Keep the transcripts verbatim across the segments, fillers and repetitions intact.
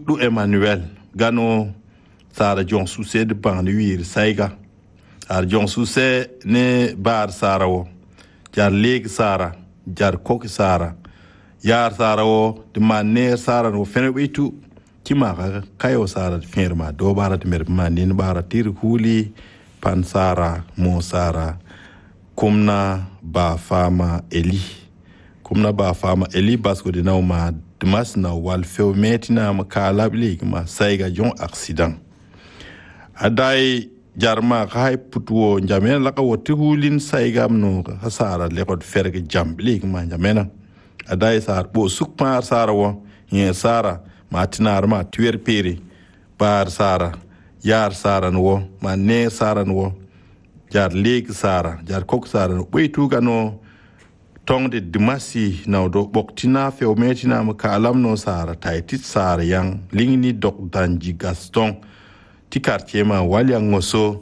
du Emmanuel gano sara jon suse de ban wir saiga ar jon suse ne bar sara wo jar leg sara jar kok sara yar sara wo de manner sara no fenbetu kima ka kayo sara firma do bara de mer manin bara tir huli pan sara mo sara kumna ba fama eli kumna ba fama eli basko de nauma Dimas na wal feu metina makala blik ma saiga jon accident adai jarma kai putwo jamena laka woti hulin saiga no hasara le ko ferge jamblik ma jamena adai sar bo sukmar sara wo yen sara matinar ma tuer pere bar sara yar sara no ma ne sara no jar leg sara jar kok sara no beitu gano tong de dimasi na do boktina fe o metina ma kalam no sara taiti sara yang lingni dok danji Gaston ti quartier ma wali ngoso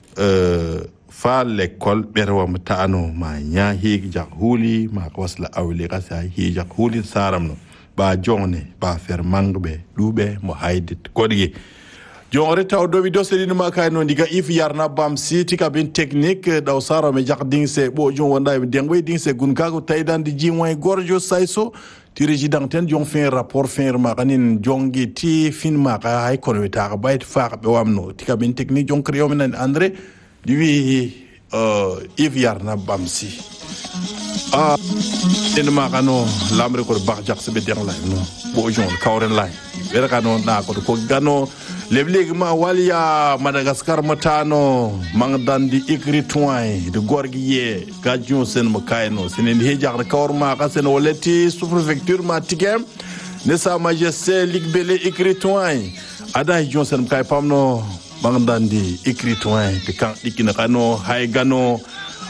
euh fa l'école berwa mutano ma nya hi jak huli ma wasla awli gasa hi jak huli saram no ba jone ba fer mangbe dube mo haydit kodigi jongre taw do video sedina ma kay no diga if yarna bam siti ka bin technique daw sara me jak ding se bo jon wanda be dengwe ding se gun ka ko taydan di jimway gorjo sayso ti resident ten jong fin rapport fin ma kanin jongi ti fin ma ka hay ko wita ka bayt fa be wamno ti ka bin technique jong kriyo men andre di wi euh if yarna bam si ah en ma kano lamre ko bax jak se be deng la no bo jon kawren lay be kano na ko ko gano leblegi ma walia Madagascar matano mangdandi ikri toy de gorgiye gajon sen makayno senen hejar kawr ma kasen woleti sous préfecture ma tigem ne sa majesté ligbele ikri toy ada johnson kay pamno mangdandi ikri toy te kan dikina kano hay gano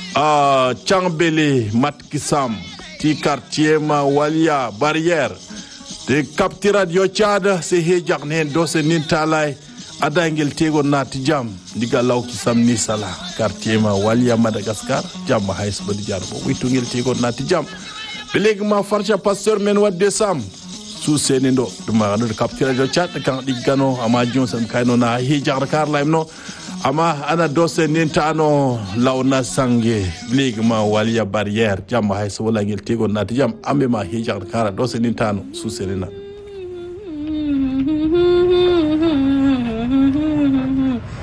a changbele matkisam ti quartier ma walia barrière de capti radio Tchad se hejar ne do se nintalay adangel tego nati jam diga lawki samni sala quartier ma walia Madagascar jam hay so di jar bo witu ngel tego nati jam beleg ma farcha pasteur men wadde sam su senindo duma do capti radio Tchad kan digano ama jonsen kayno na hejar kar laymno ama ana do se nintano lawna sange beleg ma walia barrière jam hay so wala ngel tego nati jam ambe ma hejar kar do se nintano su senina